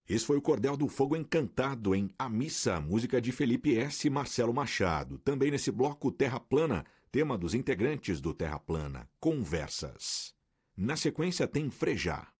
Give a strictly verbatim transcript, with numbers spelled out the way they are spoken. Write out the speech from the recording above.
Esse foi o Cordel do Fogo Encantado em A Missa, música de Felipe S. e Marcelo Machado. Também nesse bloco Terra Plana, tema dos integrantes do Terra Plana, Conversas. Na sequência tem Frejá.